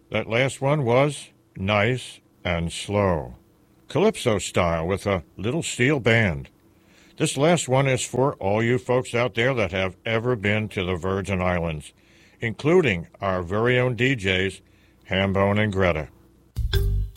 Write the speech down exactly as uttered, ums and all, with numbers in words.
That last one was Nice and Slow, Calypso style with a little steel band. This last one is for all you folks out there that have ever been to the Virgin Islands, including our very own D Js, Hambone and Greta.